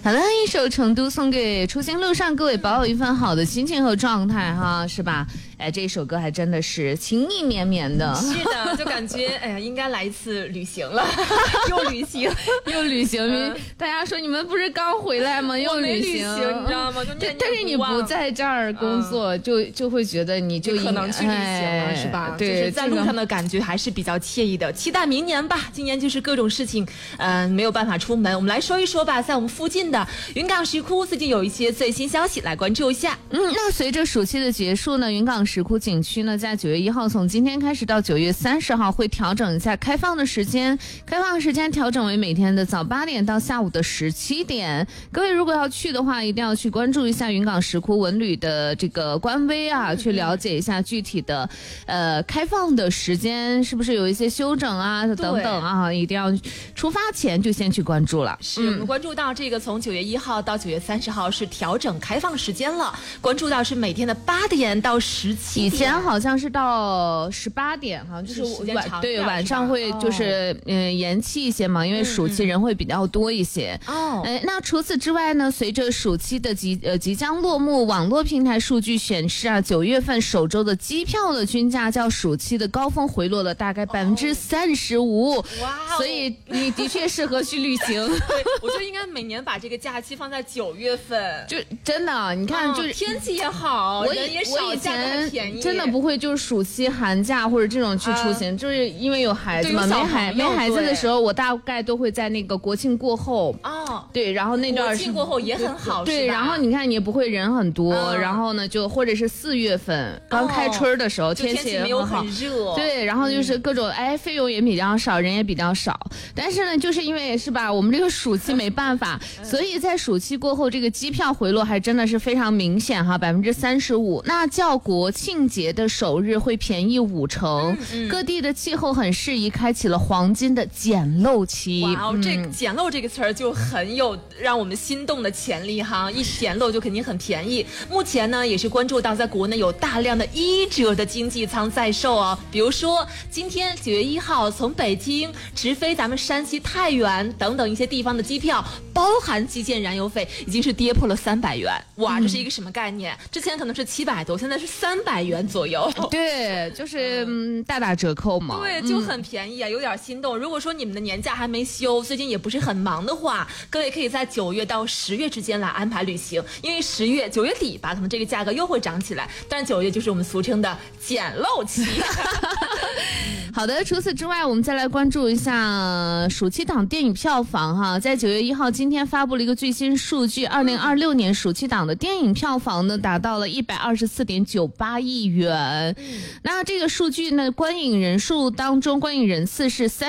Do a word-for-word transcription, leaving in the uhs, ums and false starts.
好了，一首《成都》送给出行路上各位，保有一份好的心情和状态哈，是吧？哎，这首歌还真的是情意绵绵的。 是的，就感觉哎呀，应该来一次旅行了，又旅行又旅行、 嗯。 大家说你们不是刚回来吗？又旅行， 旅行你知道吗？就念念不忘。 但是你不在这儿工作，嗯、就就会觉得你就可能去旅行了，哎、是吧？ 对， 就是在路上的感觉还是比较惬意的。期待明年吧，今年就是各种事情，嗯、呃，没有办法出门。我们来说一说吧，在我们附近的云冈石窟最近有一些最新消息，来关注一下。 嗯，那随着暑期的结束呢，云冈石窟景区呢，在九月一号从今天开始到九月三十号会调整一下开放的时间，开放时间调整为每天的早八点到下午的十七点。各位如果要去的话，一定要去关注一下云冈石窟文旅的这个官微啊，去了解一下具体的呃开放的时间是不是有一些休整啊等等啊，一定要出发前就先去关注了。 是、嗯、我们关注到这个从九月一号到九月三十号是调整开放时间了，关注到是每天的八点到十七点， 以前好像是到十八点哈，就是晚对晚上会就是嗯、哦呃、延期一些嘛，因为暑期人会比较多一些。哦，哎，那除此之外呢，随着暑期的即呃即将落幕，网络平台数据显示啊，九月份首周的机票的均价较暑期的高峰回落了大概百分之三十五。哇，所以你的确适合去旅行。 对，我就应该每年把这个假期放在九月份， 就真的，你看，就是、 哦、天气也好， 我人也少， 我以前便宜， 真的不会就是暑期寒假或者这种去出行，啊、就是因为有孩子嘛，没孩没孩子的时候，我大概都会在那个国庆过后哦，对，然后那段国庆过后也很好， 对，然后你看你也不会人很多，嗯、然后呢就或者是四月份刚开春的时候，哦、 天气没有很热， 对，然后就是各种、嗯、哎费用也比较少，人也比较少，但是呢，就是因为是吧，我们这个暑期没办法，嗯、所以在暑期过后，这个机票回落还真的是非常明显哈，百分之三十五。那较国庆节的首日会便宜五成，嗯嗯、各地的气候很适宜，开启了黄金的捡漏期。 哇哦，嗯、这捡漏这个词儿就很有让我们心动的潜力哈！一捡漏就肯定很便宜。目前呢，也是关注到在国内有大量的一折的经济舱在售哦。比如说，今天九月一号从北京直飞咱们山西太原等等一些地方的机票，包含基建燃油费，已经是跌破了三百元。哇，这是一个什么概念？之前可能是七百多，现在是三百元左右。 对，就是嗯大打折扣嘛。 对，就很便宜啊，有点心动。如果说你们的年假还没休，最近也不是很忙的话，各位可以在九月到十月之间来安排旅行，因为十月九月底吧，可能这个价格又会涨起来，但九月就是我们俗称的捡漏期。 好的，除此之外，我们再来关注一下暑期档电影票房哈，在九月一号今天发布了一个最新数据，二零二六年暑期档的电影票房呢达到了一百二十四点九八亿元。那这个数据呢，观影人数当中，观影人次是三。